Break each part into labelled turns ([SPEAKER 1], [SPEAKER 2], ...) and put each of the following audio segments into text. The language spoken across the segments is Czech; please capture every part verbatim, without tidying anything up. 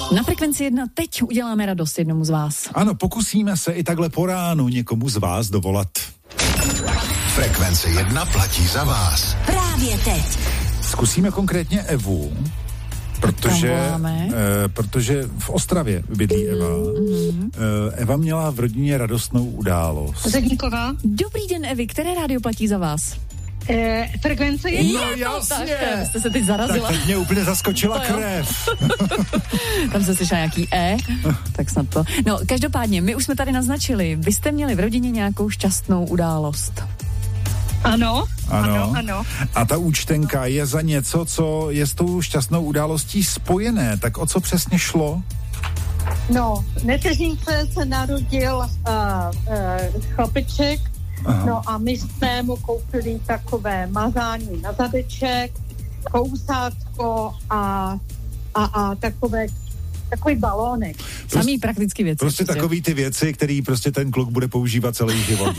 [SPEAKER 1] Na Frekvenci jedna teď uděláme radost jednomu z vás.
[SPEAKER 2] Ano, pokusíme se i takhle po ránu někomu z vás dovolat.
[SPEAKER 3] Frekvence jedna platí za vás.
[SPEAKER 4] Právě teď.
[SPEAKER 2] Zkusíme konkrétně Evu, protože, eh, protože v Ostravě bydlí Eva. Mm-hmm. Eh, Eva měla v rodině radostnou událost.
[SPEAKER 5] Zedníková.
[SPEAKER 1] Dobrý den, Evi, které rádio platí za vás?
[SPEAKER 5] Eh, frekvence je...
[SPEAKER 2] No jasně.
[SPEAKER 1] Tak, jste se teď zarazila.
[SPEAKER 2] Tak mě úplně zaskočila krev.
[SPEAKER 1] Tam se slyšela nějaký E, tak snad to. No, každopádně, my už jsme tady naznačili, vy jste měli v rodině nějakou šťastnou událost.
[SPEAKER 5] Ano,
[SPEAKER 2] ano,
[SPEAKER 5] ano, ano.
[SPEAKER 2] A ta účtenka je za něco, co je s tou šťastnou událostí spojené. Tak o co přesně šlo?
[SPEAKER 5] No, neteřince se narodil uh, uh, chlapeček. Aha. No a my jsme mu koupili takové mazání na zadeček, kousátko a, a, a takové, takový balónek.
[SPEAKER 1] Prostě, Samý praktický věci.
[SPEAKER 2] Prostě takový ty věci, který prostě ten kluk bude používat celý život.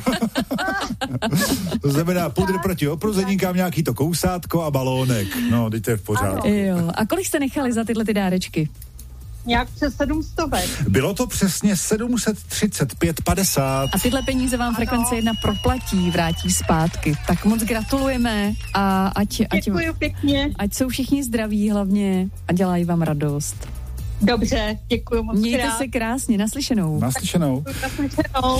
[SPEAKER 2] To znamená pudr proti opruzeníkám, nějaký to kousátko a balónek. No, teď to je v pořádku.
[SPEAKER 1] Jo. A kolik jste nechali za tyhle ty dárečky?
[SPEAKER 5] Nějak přes sedm stovek.
[SPEAKER 2] Bylo to přesně sedm set třicet pět padesát.
[SPEAKER 1] A tyhle peníze vám Frekvence jedna proplatí, vrátí zpátky. Tak moc gratulujeme a ať, ať,
[SPEAKER 5] děkuji pěkně.
[SPEAKER 1] Ať jsou všichni zdraví hlavně a dělají vám radost.
[SPEAKER 5] Dobře, děkuji moc.
[SPEAKER 1] Mějte
[SPEAKER 5] krát.
[SPEAKER 1] se krásně, naslyšenou.
[SPEAKER 2] Naslyšenou.
[SPEAKER 5] Naslyšenou.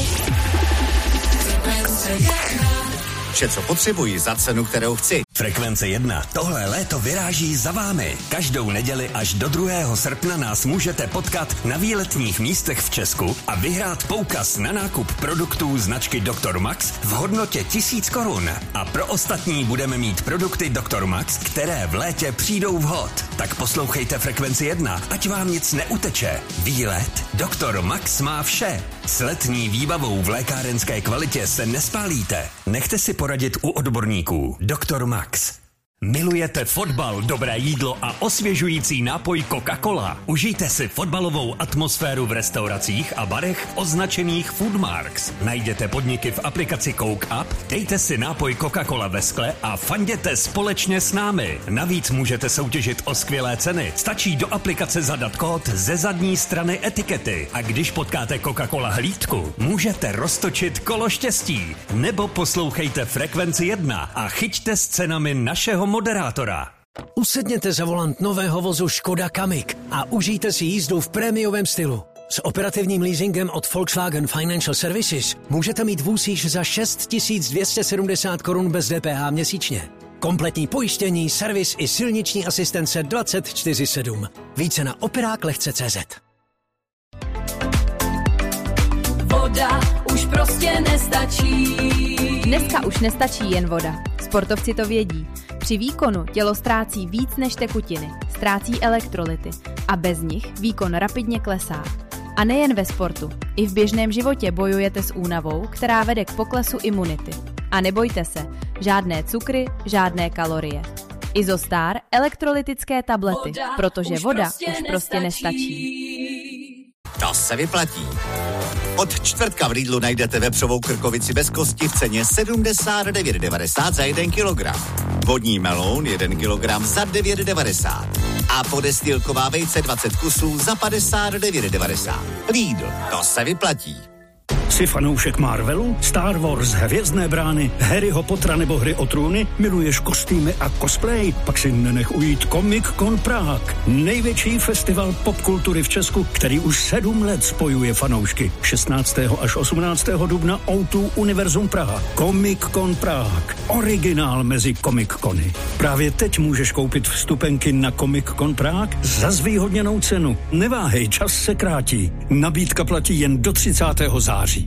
[SPEAKER 6] Vše, co potřebuji za cenu, kterou chci.
[SPEAKER 7] Frekvence jedna. Tohle léto vyráží za vámi. Každou neděli až do druhého srpna nás můžete potkat na výletních místech v Česku a vyhrát poukaz na nákup produktů značky doktor Max v hodnotě tisíc korun. A pro ostatní budeme mít produkty doktor Max, které v létě přijdou vhod. Tak poslouchejte Frekvenci jedna, ať vám nic neuteče. Výlet doktor Max má vše. S letní výbavou v lékárenské kvalitě se nespálíte. Nechte si poradit u odborníků. doktor Max. Milujete fotbal, dobré jídlo a osvěžující nápoj Coca-Cola? Užijte si fotbalovou atmosféru v restauracích a barech označených Foodmarks. Najděte podniky v aplikaci Coke Up, dejte si nápoj Coca-Cola ve skle a fanděte společně s námi. Navíc můžete soutěžit o skvělé ceny. Stačí do aplikace zadat kód ze zadní strany etikety. A když potkáte Coca-Cola hlídku, můžete roztočit kolo štěstí. Nebo poslouchejte Frekvenci jedna a chyťte s cenami našeho moderátora.
[SPEAKER 8] Usedněte za volant nového vozu Škoda Kamiq a užijte si jízdu v prémiovém stylu. S operativním leasingem od Volkswagen Financial Services můžete mít vůz již za šest tisíc dvě stě sedmdesát korun bez D P H měsíčně. Kompletní pojištění, servis i silniční asistence dvacet čtyři sedm. Více na operák lehce tečka cé zet.
[SPEAKER 9] Voda už prostě nestačí. Dneska už nestačí jen voda. Sportovci to vědí. Při výkonu tělo ztrácí víc než tekutiny, ztrácí elektrolyty a bez nich výkon rapidně klesá. A nejen ve sportu, i v běžném životě bojujete s únavou, která vede k poklesu imunity. A nebojte se, žádné cukry, žádné kalorie. Izostar elektrolytické tablety, voda protože už voda prostě už prostě nestačí.
[SPEAKER 6] To se vyplatí. Od čtvrtka v Lidlu najdete vepřovou krkovici bez kosti v ceně sedmdesát devět devadesát za jeden kilogram. Vodní meloun jeden kilogram za devět devadesát. A podestýlková vejce dvacet kusů za padesát devět devadesát. Lidl, to se vyplatí.
[SPEAKER 10] Jsi fanoušek Marvelu, Star Wars, Hvězdné brány, Harryho Pottera nebo Hry o trůny? Miluješ kostýmy a cosplay? Pak si nenech ujít Comic Con Prague. Největší festival popkultury v Česku, který už sedm let spojuje fanoušky. šestnáctého až osmnáctého dubna ó dva Univerzum Praha. Comic Con Prague. Originál mezi Comic Cony. Právě teď můžeš koupit vstupenky na Comic Con Prague za zvýhodněnou cenu. Neváhej, čas se krátí. Nabídka platí jen do třicátého září.